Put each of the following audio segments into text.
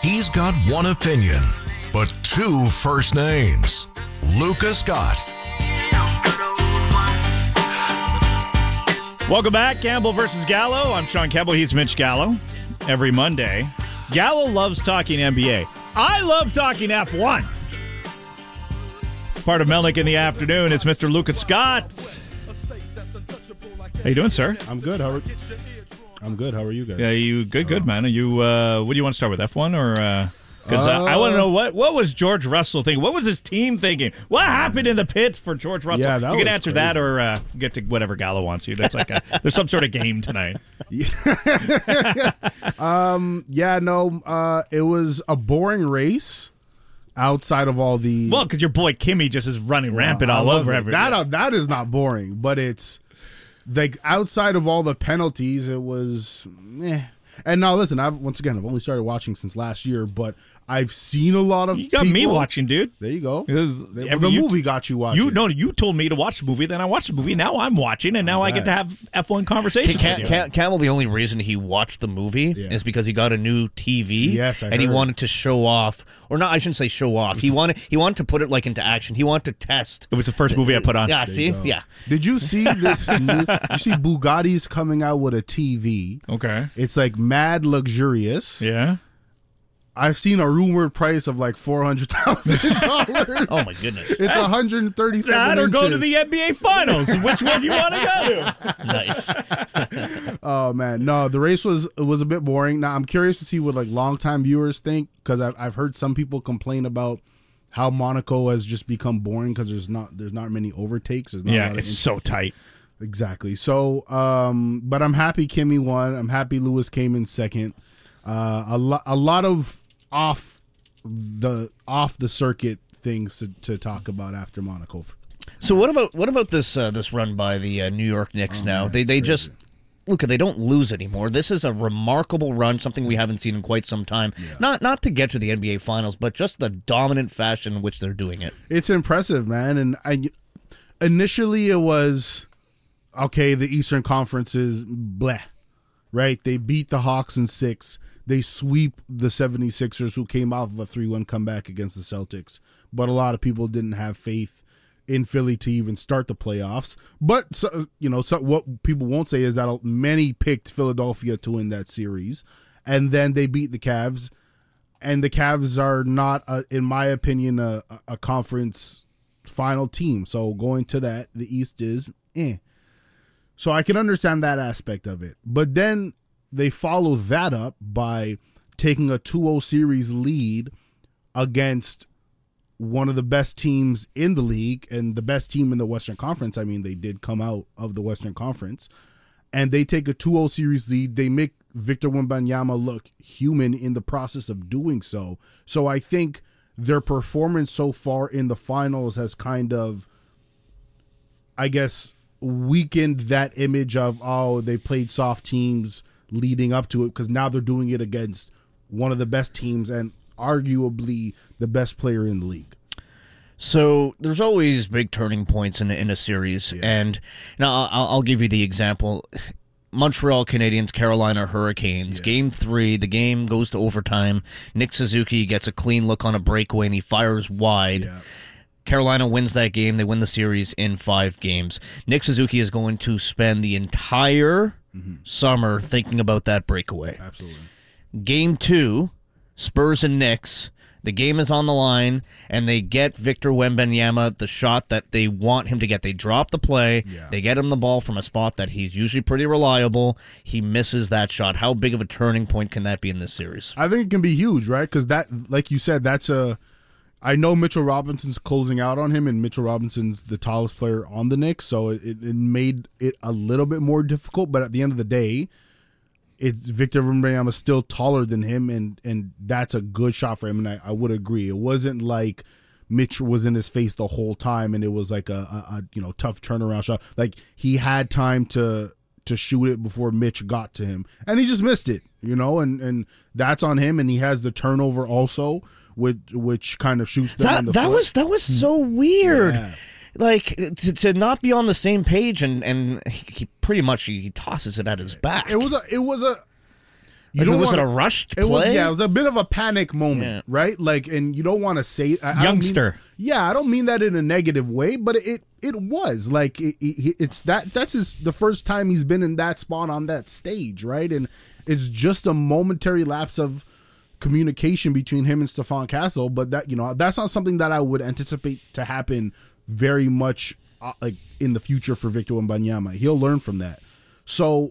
He's got one opinion, but two first names. Luca Scott. Welcome back, Campbell versus Gallo. I'm Sean Campbell. He's Mitch Gallo. Every Monday, Gallo loves talking NBA. I love talking F1. Part of Melnick in the afternoon is Mr. Luca Scott. How you doing, sir? I'm good. How are you guys? Yeah, you good, man. Are you? What do you want to start with, F1 or? Because I want to know what was George Russell thinking? What was his team thinking? What happened in the pits for George Russell? Yeah, you can answer that or get to whatever Gallo wants you. That's like there's some sort of game tonight. It was a boring race outside of all the. Well, because your boy Kimmy just is running rampant all over everything. That is not boring, but it's like outside of all the penalties, it was. And now listen, I've only started watching since last year, but I've seen a lot of. You got me watching, dude. There you go. The movie got you watching. You told me to watch the movie, then I watched the movie. Now I'm watching, and now I get to have F1 conversations. Campbell, the only reason he watched the movie is because he got a new TV. Yes, I heard. He wanted to show off, or not. I shouldn't say show off. He wanted to put it like into action. He wanted to test. It was the first movie I put on. Yeah, see, yeah. Did you see this? You see Bugatti's coming out with a TV. Okay, it's like mad luxurious. Yeah. I've seen a rumored price of like $400,000. Oh my goodness! It's 137 that or inches. go to the NBA Finals. Which one do you want to go to? Nice. Oh man, no, the race was a bit boring. Now I'm curious to see what like longtime viewers think because I've heard some people complain about how Monaco has just become boring because there's not many overtakes. There's not a lot of it's so tight. Exactly. So, but I'm happy Kimmy won. I'm happy Lewis came in second. A lot of off the circuit things to talk about after Monaco. So what about this run by the New York Knicks now? Man, They just look, they don't lose anymore. This is a remarkable run, something we haven't seen in quite some time. Yeah. Not to get to the NBA Finals, but just the dominant fashion in which they're doing it. It's impressive, man. And initially it was okay. The Eastern Conference is bleh, right? They beat the Hawks in 6. They sweep the 76ers, who came off of a 3-1 comeback against the Celtics. But a lot of people didn't have faith in Philly to even start the playoffs. But, what people won't say is that many picked Philadelphia to win that series. And then they beat the Cavs. And the Cavs are not, in my opinion, a conference final team. So going to that, the East is So I can understand that aspect of it. But then they follow that up by taking a 2-0 series lead against one of the best teams in the league and the best team in the Western Conference. I mean, they did come out of the Western Conference. And they take a 2-0 series lead. They make Victor Wembanyama look human in the process of doing so. So I think their performance so far in the finals has kind of, I guess, weakened that image of, they played soft teams leading up to it, because now they're doing it against one of the best teams and arguably the best player in the league. So there's always big turning points in a series, and now I'll give you the example. Montreal Canadiens, Carolina Hurricanes, Game 3, the game goes to overtime. Nick Suzuki gets a clean look on a breakaway and he fires wide. Yeah. Carolina wins that game. They win the series in 5 games. Nick Suzuki is going to spend the entire summer thinking about that breakaway. Absolutely. Game 2, Spurs and Knicks. The game is on the line, and they get Victor Wembanyama the shot that they want him to get. They drop the play. Yeah. They get him the ball from a spot that he's usually pretty reliable. He misses that shot. How big of a turning point can that be in this series? I think it can be huge, right? Because that, like you said, I know Mitchell Robinson's closing out on him, and Mitchell Robinson's the tallest player on the Knicks, so it made it a little bit more difficult. But at the end of the day, it's Victor Wembanyama still taller than him, and that's a good shot for him. And I would agree. It wasn't like Mitch was in his face the whole time, and it was like a tough turnaround shot. Like he had time to shoot it before Mitch got to him, and he just missed it. And that's on him. And he has the turnover also, which kind of shoots them in the foot. That was so weird. Yeah. Like, to not be on the same page, and he pretty much he tosses it at his back. It was Was it a rushed play? It was a bit of a panic moment, right? Like, and you don't want to say youngster. I don't mean that in a negative way, but it was like it's that's the first time he's been in that spot on that stage, right? And it's just a momentary lapse of communication between him and Stefan Castle, but that that's not something that I would anticipate to happen very much like in the future for Victor Wembanyama. He'll learn from that. So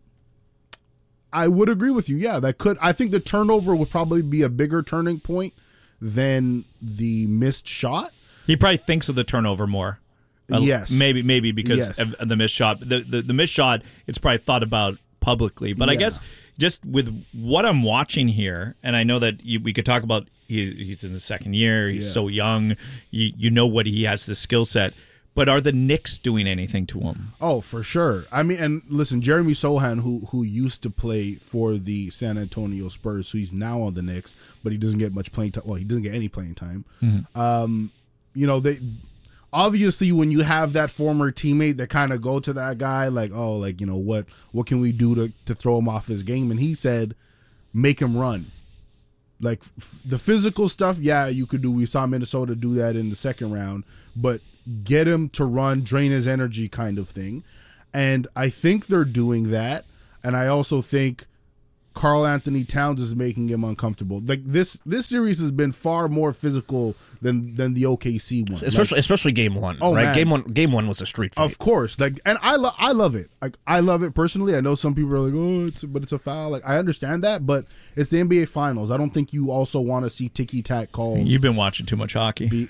I would agree with you. Yeah, I think the turnover would probably be a bigger turning point than the missed shot. He probably thinks of the turnover more. Yes. Maybe because of the missed shot. The missed shot, it's probably thought about publicly. But I guess just with what I'm watching here, and I know that we could talk about he's in his second year, he's so young, you know what he has, the skill set. But are the Knicks doing anything to him? Oh, for sure. I mean, and listen, Jeremy Sohan, who used to play for the San Antonio Spurs, so he's now on the Knicks, but he doesn't get much playing time. Well, he doesn't get any playing time. Mm-hmm. They obviously when you have that former teammate that kind of go to that guy like, oh, like what can we do to throw him off his game? And he said, make him run. Like the physical stuff, you could do. We saw Minnesota do that in the second round, but get him to run, drain his energy kind of thing. And I think they're doing that. And I also think Karl Anthony Towns is making him uncomfortable. Like this series has been far more physical than the OKC one, especially game one. Oh, right, man. Game one was a street fight. Of course, like, and I love it. Like, I love it personally. I know some people are like, oh, it's a foul. Like, I understand that, but it's the NBA Finals. I don't think you also want to see ticky-tack calls. You've been watching too much hockey.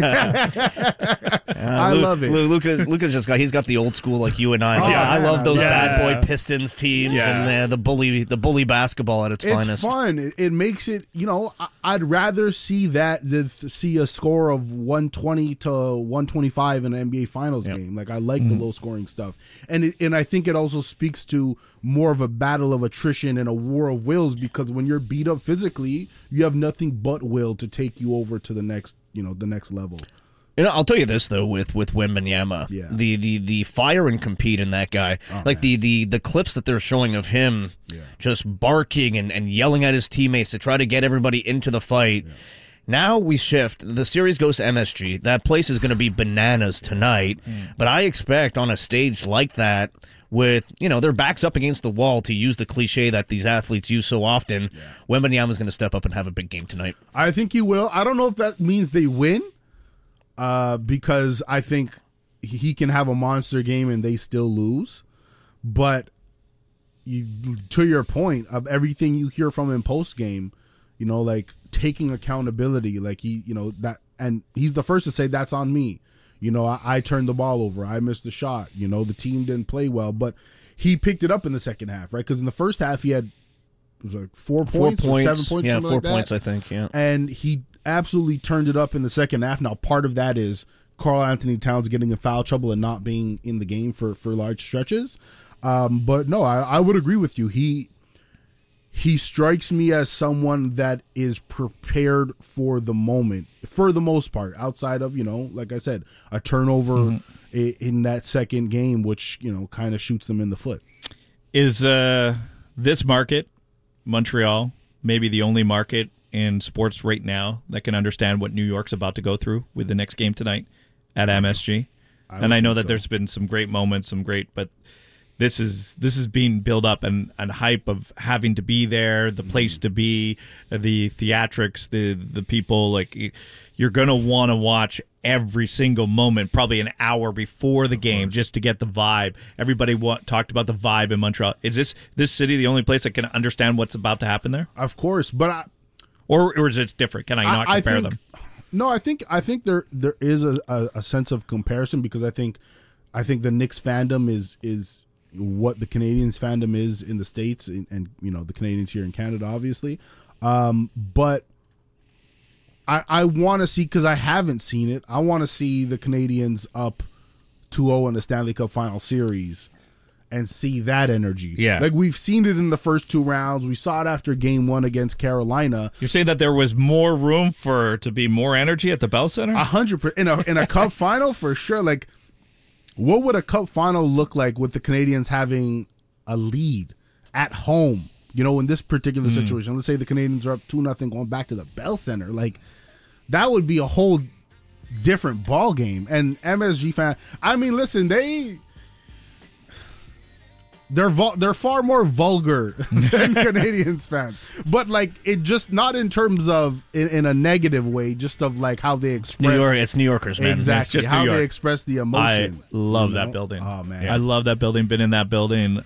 I love it. Lucas he's got the old school like you and I. I love those bad boy Pistons teams and the bully basketball at its finest. It's fun. It makes it. I'd rather see that than see a score of 120 to 125 in an NBA Finals game. Like, I like the low scoring stuff, and I think it also speaks to more of a battle of attrition and a war of wills, because when you're beat up physically, you have nothing but will to take you over to the next level. I'll tell you this though, with Wembanyama, the fire and compete in that guy, the clips that they're showing of him just barking and yelling at his teammates to try to get everybody into the fight. Now we shift. The series goes to MSG. That place is going to be bananas tonight. But I expect on a stage like that, with their backs up against the wall, to use the cliche that these athletes use so often, Wembanyama is going to step up and have a big game tonight. I think he will. I don't know if that means they win. Because I think he can have a monster game and they still lose. But to your point of everything you hear from him post game, like taking accountability, like that, and he's the first to say that's on me. I turned the ball over, I missed the shot. The team didn't play well, but he picked it up in the second half, right? Because in the first half he had 4 points or 7 points, yeah, 4 like points, that. I think, yeah, and he absolutely turned it up in the second half. Now, part of that is Karl Anthony Towns getting in foul trouble and not being in the game for large stretches. But no, I would agree with you. He strikes me as someone that is prepared for the moment, for the most part, outside of, like I said, a turnover in that second game, which, kind of shoots them in the foot. Is this market, Montreal, maybe the only market in sports right now that can understand what New York's about to go through with the next game tonight at MSG? I know that there's been some great moments, but this is being built up and hype of having to be there, the place to be, the theatrics, the people. Like, you're going to want to watch every single moment, probably an hour before the game, just to get the vibe. Everybody talked about the vibe in Montreal. Is this city the only place that can understand what's about to happen there? Of course, but or is it different? Can I not compare them? No, I think there is a sense of comparison, because I think the Knicks fandom is what the Canadiens fandom is in the States, and the Canadiens here in Canada, obviously. But I want to see, because I haven't seen it, I want to see the Canadiens up 2-0 in the Stanley Cup Final Series and see that energy. Yeah. Like, we've seen it in the first two rounds. We saw it after game one against Carolina. You're saying that there was more room to be more energy at the Bell Center? 100%. In a Cup Final, for sure. Like, what would a Cup Final look like with the Canadiens having a lead at home in this particular situation, let's say the Canadians are up 2-0 going back to the Bell Center, like that would be a whole different ball game. And MSG fan, I mean, listen, they're far more vulgar than Canadians fans, but like it just not in terms of in a negative way, just of like how they express. It's New Yorkers, man. Exactly, just how New York. they express the emotion. I love that building. Oh man, I love that building. Been in that building.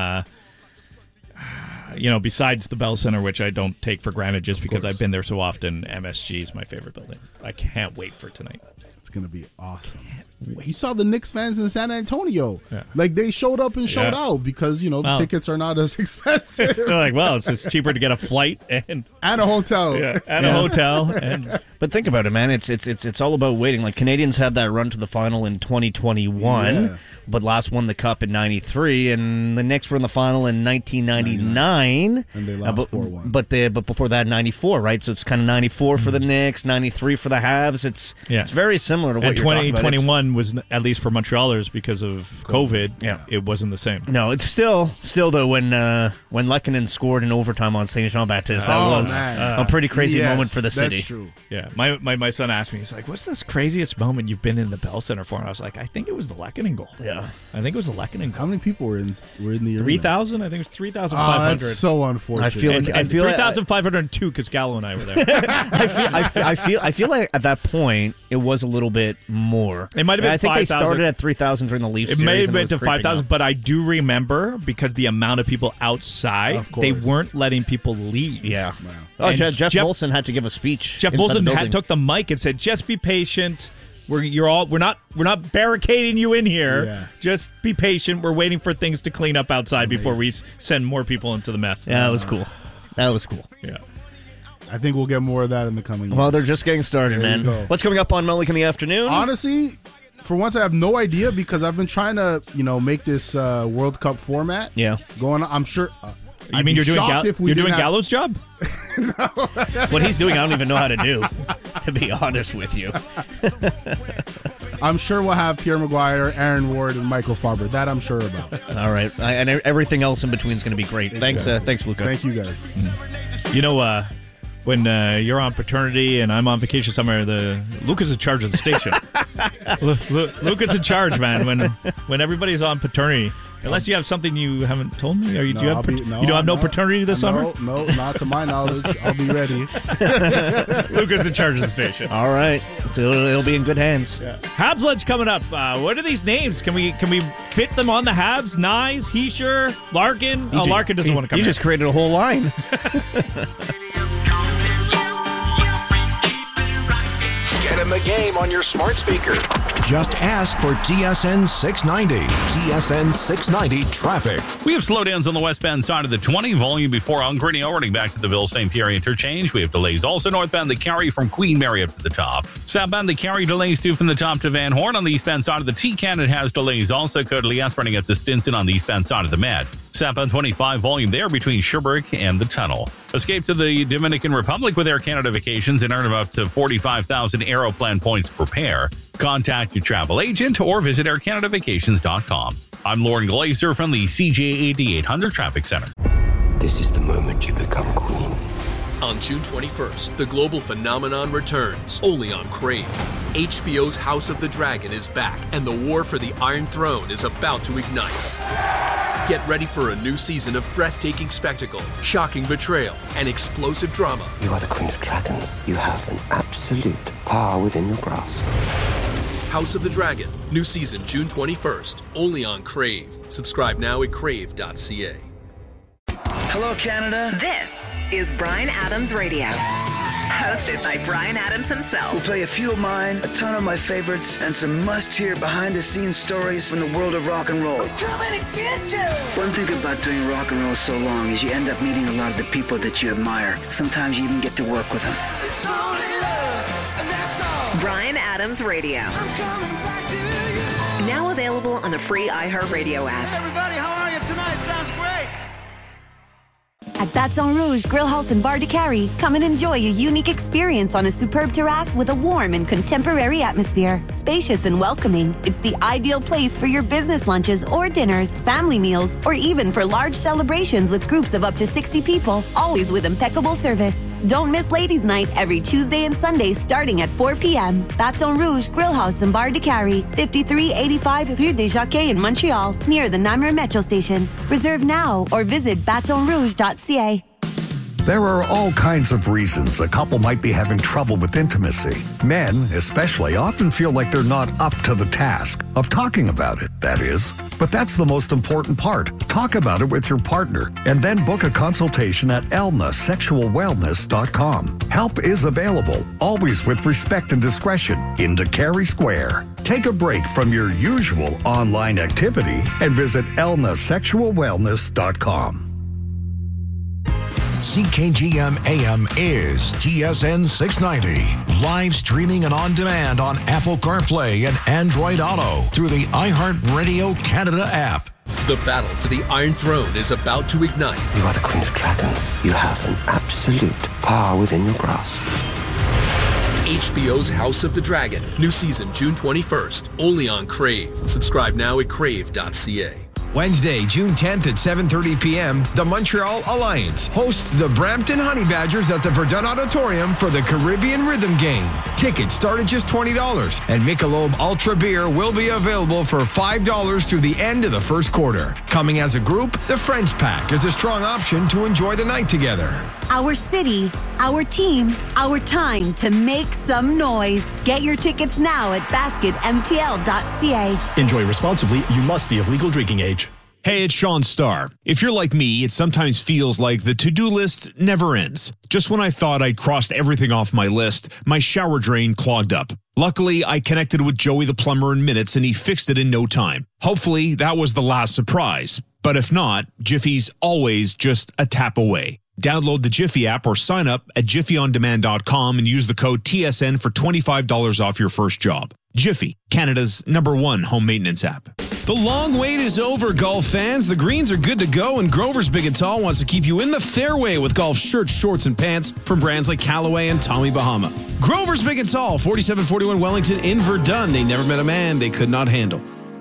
Besides the Bell Center, which I don't take for granted just because I've been there so often, MSG is my favorite building. I can't wait for tonight. It's going to be awesome. You saw the Knicks fans in San Antonio. Yeah. Like, they showed up and showed out because, the tickets are not as expensive. They're like, well, it's cheaper to get a flight and a hotel. Yeah, and a hotel. But think about it, man. It's all about waiting. Like, Canadians had that run to the final in 2021, but last won the Cup in 93, and the Knicks were in the final in 1999. And they lost 4-1. But before that, 94, right? So it's kind of 94 for the Knicks, 93 for the Habs. It's very similar to what and you're talking about. 2021 was, at least for Montrealers, because of COVID, it wasn't the same. No, it's still though, when Lehkonen scored in overtime on Saint Jean-Baptiste, that was a pretty crazy moment for the city. That's true. Yeah, my son asked me, he's like, what's this craziest moment you've been in the Bell Center for? And I was like, I think it was the Lehkonen goal. Yeah. I think it was the Lehkonen goal. How many people were in the arena? 3,000? I think it was 3,500. That's so unfortunate. I feel like 3,502 because Gallo and I were there. I feel like at that point it was a little bit more. It might have been I think 5,000. they started at 3,000 during the Leafs series. It may have and been was to creeping 5,000, up. but I do remember because the amount of people outside, Of course. they weren't letting people leave. Yeah. Wow. Oh, And Jeff Molson had to give a speech. Jeff inside the Molson building. took the mic and said, "Just be patient. We're not barricading you in here. Yeah. Just be patient. We're waiting for things to clean up outside before we send more people into the meth." Yeah, that was cool. That was cool. Yeah. I think we'll get more of that in the coming years. Well, they're just getting started, There you man. go. What's coming up on Mulligan in the afternoon? Honestly, for once, I have no idea because I've been trying to, make this World Cup format. Yeah. Going on. I'm sure. You mean you're doing doing Gallo's job? What he's doing, I don't even know how to do, to be honest with you. I'm sure we'll have Pierre Maguire, Aaron Ward, and Michael Farber. That I'm sure about. All right. And everything else in between is going to be great. Exactly. Thanks, Luca. Thank you, guys. When you're on paternity and I'm on vacation somewhere, Luca's in charge of the station. Luca's in charge, man. When everybody's on paternity, unless you have something you haven't told me, you don't have no paternity this summer? No, not to my knowledge. I'll be ready. Luca's in charge of the station. All right. So it'll be in good hands. Yeah. Habs lunch coming up. What are these names? Can we fit them on the Habs? Nyes, Heischer, Larkin. Larkin doesn't want to come. You just created a whole line. Get in the game on your smart speaker. Just ask for TSN 690. TSN 690 traffic. We have slowdowns on the westbound side of the 20, volume before Ungrinio, running back to the Ville-St. Pierre interchange. We have delays also northbound the Carry from Queen Mary up to the top. Southbound the Carry delays too from the top to Van Horn. On the eastbound side of the T-Can, it has delays also. Côte-Liesse running up to Stinson on the eastbound side of the Med. Southbound 25, volume there between Sherbrooke and the tunnel. Escape to the Dominican Republic with Air Canada Vacations and earn up to 45,000 Aeroplan points per pair. Contact your travel agent or visit aircanadavacations.com. I'm Lauren Glazer from the CJAD 800 Traffic Center. This is the moment you become queen. On June 21st, the global phenomenon returns, only on Crave. HBO's House of the Dragon is back, and the war for the Iron Throne is about to ignite. Get ready for a new season of breathtaking spectacle, shocking betrayal, and explosive drama. You are the queen of dragons. You have an absolute power within your grasp. House of the Dragon, new season June 21st, only on Crave. Subscribe now at crave.ca. Hello, Canada. This is Bryan Adams Radio. Hosted by Bryan Adams himself. We'll play a few of mine, a ton of my favorites, and some must-hear behind-the-scenes stories from the world of rock and roll. I'm coming to get you! One thing about doing rock and roll so long is you end up meeting a lot of the people that you admire. Sometimes you even get to work with them. It's only love, and that's all. Bryan Adams Radio. I'm coming back to you. Now available on the free iHeartRadio app. Everybody, how are you tonight? Sounds great. At Baton Rouge Grill House and Bar de Carrie, come and enjoy a unique experience on a superb terrace with a warm and contemporary atmosphere. Spacious and welcoming, it's the ideal place for your business lunches or dinners, family meals, or even for large celebrations with groups of up to 60 people, always with impeccable service. Don't miss Ladies' Night every Tuesday and Sunday starting at 4 p.m. Baton Rouge Grill House and Bar de Carrie, 5385 Rue des Jacquets in Montreal, near the Namur Metro Station. Reserve now or visit batonrouge.ca. There are all kinds of reasons a couple might be having trouble with intimacy. Men, especially, often feel like they're not up to the task of talking about it, that is. But that's the most important part. Talk about it with your partner and then book a consultation at elnasexualwellness.com. Help is available, always with respect and discretion, in Cary Square. Take a break from your usual online activity and visit elnasexualwellness.com. CKGM AM is TSN 690. Live streaming and on demand on Apple CarPlay and Android Auto through the iHeartRadio Canada app. The battle for the Iron Throne is about to ignite. You are the Queen of Dragons. You have an absolute power within your grasp. HBO's House of the Dragon. New season June 21st. Only on Crave. Subscribe now at crave.ca. Wednesday, June 10th at 7:30 p.m., the Montreal Alliance hosts the Brampton Honey Badgers at the Verdun Auditorium for the Caribbean Rhythm Game. Tickets start at just $20, and Michelob Ultra Beer will be available for $5 through the end of the first quarter. Coming as a group, the Friends Pack is a strong option to enjoy the night together. Our city, our team, our time to make some noise. Get your tickets now at basketmtl.ca. Enjoy responsibly. You must be of legal drinking age. Hey, it's Sean Starr. If you're like me, it sometimes feels like the to-do list never ends. Just when I thought I'd crossed everything off my list, my shower drain clogged up. Luckily, I connected with Joey the plumber in minutes, and he fixed it in no time. Hopefully, that was the last surprise. But if not, Jiffy's always just a tap away. Download the Jiffy app or sign up at jiffyondemand.com and use the code TSN for $25 off your first job. Jiffy, Canada's #1 home maintenance app. The long wait is over, golf fans. The greens are good to go, and Grover's Big and Tall wants to keep you in the fairway with golf shirts, shorts, and pants from brands like Callaway and Tommy Bahama. Grover's Big and Tall, 4741 Wellington in Verdun. They never met a man they could not handle.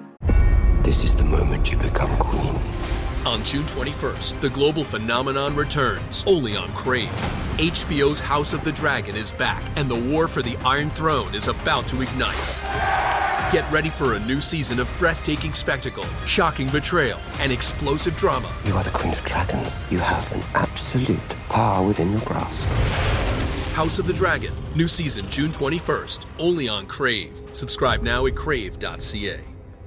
This is the moment you become queen. On June 21st, the global phenomenon returns, only on Crave. HBO's House of the Dragon is back, and the war for the Iron Throne is about to ignite. Get ready for a new season of breathtaking spectacle, shocking betrayal, and explosive drama. You are the Queen of Dragons. You have an absolute power within your grasp. House of the Dragon, new season June 21st, only on Crave. Subscribe now at crave.ca.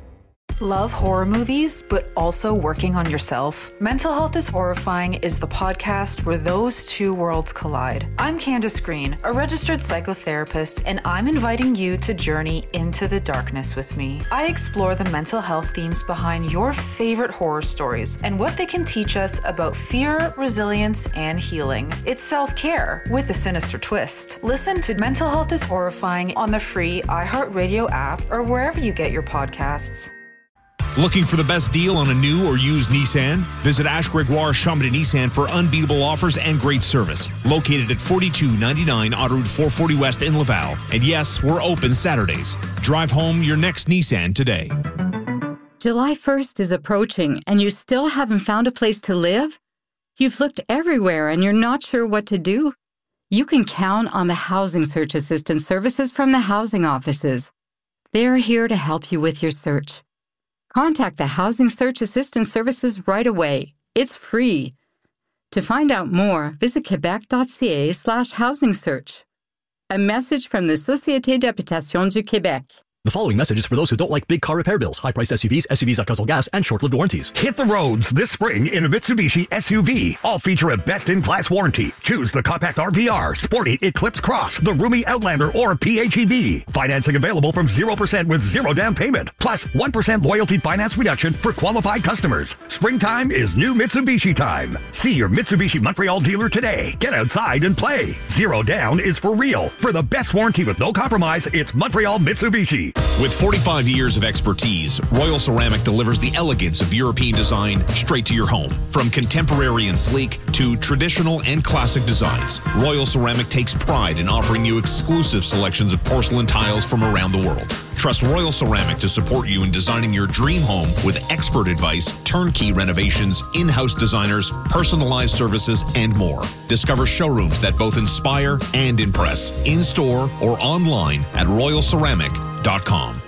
Love horror movies, but also working on yourself? Mental Health is Horrifying is the podcast where those two worlds collide. I'm Candace Green, a registered psychotherapist, and I'm inviting you to journey into the darkness with me. I explore the mental health themes behind your favorite horror stories and what they can teach us about fear, resilience, and healing. It's self-care with a sinister twist. Listen to Mental Health is Horrifying on the free iHeartRadio app or wherever you get your podcasts. Looking for the best deal on a new or used Nissan? Visit Ash Gregoire Chambly Nissan for unbeatable offers and great service. Located at 4299 Autoroute 440 West in Laval. And yes, we're open Saturdays. Drive home your next Nissan today. July 1st is approaching and you still haven't found a place to live? You've looked everywhere and you're not sure what to do? You can count on the Housing Search Assistance services from the housing offices. They're here to help you with your search. Contact the Housing Search Assistance Services right away. It's free. To find out more, visit quebec.ca/housing search. A message from the Société d'Habitation du Québec. The following message is for those who don't like big car repair bills, high-priced SUVs, SUVs that guzzle gas, and short-lived warranties. Hit the roads this spring in a Mitsubishi SUV. All feature a best-in-class warranty. Choose the Compact RVR, Sporty Eclipse Cross, the roomy Outlander, or PHEV. Financing available from 0% with 0 down payment. Plus 1% loyalty finance reduction for qualified customers. Springtime is new Mitsubishi time. See your Mitsubishi Montreal dealer today. Get outside and play. 0 down is for real. For the best warranty with no compromise, it's Montreal Mitsubishi. With 45 years of expertise, Royal Ceramic delivers the elegance of European design straight to your home. From contemporary and sleek to traditional and classic designs, Royal Ceramic takes pride in offering you exclusive selections of porcelain tiles from around the world. Trust Royal Ceramic to support you in designing your dream home with expert advice, turnkey renovations, in-house designers, personalized services, and more. Discover showrooms that both inspire and impress, in-store or online at royalceramic.com.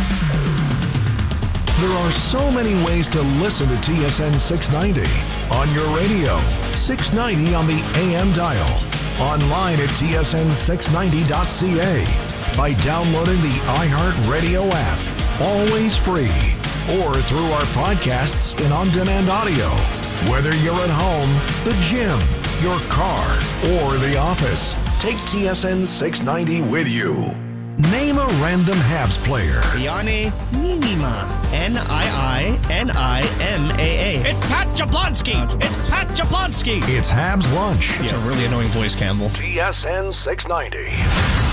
There are so many ways to listen to TSN 690. On your radio, 690 on the AM dial. Online at tsn690.ca. By downloading the iHeartRadio app. Always free. Or through our podcasts and on-demand audio. Whether you're at home, the gym, your car, or the office, take TSN 690 with you. Name a random Habs player. Yanni Niinimaa. Niinimaa. It's Pat Jablonski. It's Pat Jablonski. It's Habs Lunch. That's a really annoying voice, Campbell. TSN 690.